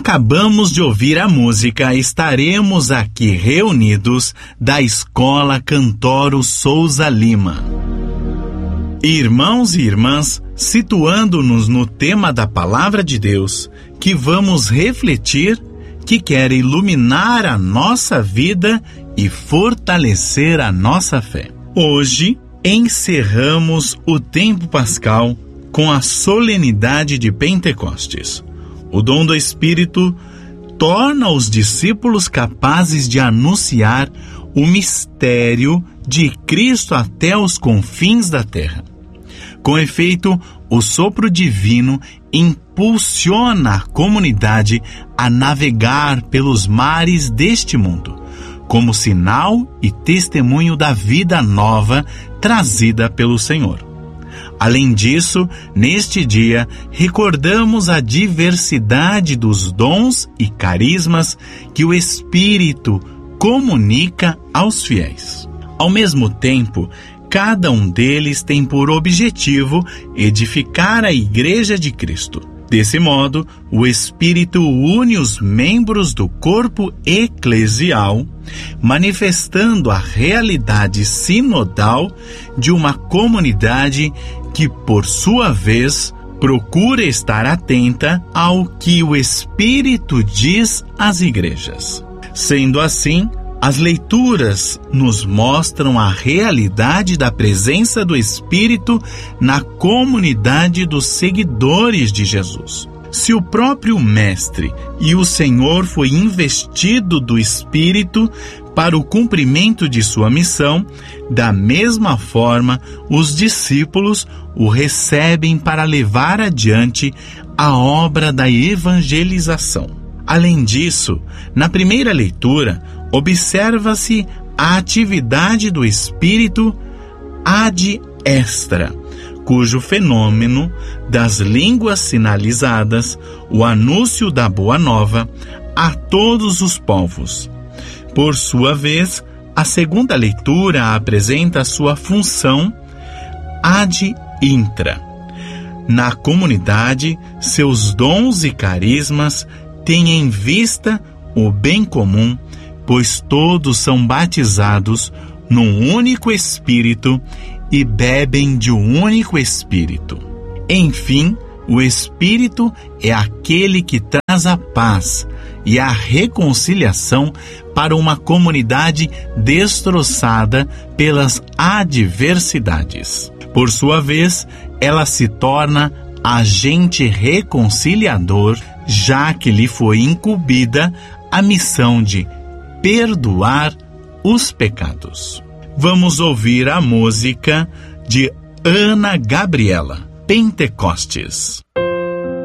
Acabamos de ouvir a música Estaremos Aqui Reunidos, da Escola Cantoro Souza Lima. Irmãos e irmãs, situando-nos no tema da Palavra de Deus, que vamos refletir, que quer iluminar a nossa vida e fortalecer a nossa fé. Hoje, encerramos o tempo pascal com a solenidade de Pentecostes. O dom do Espírito torna os discípulos capazes de anunciar o mistério de Cristo até os confins da terra. Com efeito, o sopro divino impulsiona a comunidade a navegar pelos mares deste mundo, como sinal e testemunho da vida nova trazida pelo Senhor. Além disso, neste dia, recordamos a diversidade dos dons e carismas que o Espírito comunica aos fiéis. Ao mesmo tempo, cada um deles tem por objetivo edificar a Igreja de Cristo. Desse modo, o Espírito une os membros do corpo eclesial, manifestando a realidade sinodal de uma comunidade que, por sua vez, procura estar atenta ao que o Espírito diz às igrejas. Sendo assim, as leituras nos mostram a realidade da presença do Espírito na comunidade dos seguidores de Jesus. Se o próprio Mestre e o Senhor foi investido do Espírito para o cumprimento de sua missão, da mesma forma, os discípulos o recebem para levar adiante a obra da evangelização. Além disso, na primeira leitura, observa-se a atividade do Espírito ad extra, cujo fenômeno das línguas sinalizadas, o anúncio da Boa Nova a todos os povos. Por sua vez, a segunda leitura apresenta sua função ad intra. Na comunidade, seus dons e carismas têm em vista o bem comum, pois todos são batizados num único Espírito e bebem de um único Espírito. Enfim, o Espírito é aquele que traz a paz e a reconciliação para uma comunidade destroçada pelas adversidades. Por sua vez, ela se torna agente reconciliador, já que lhe foi incumbida a missão de perdoar os pecados. Vamos ouvir a música de Ana Gabriela, Pentecostes.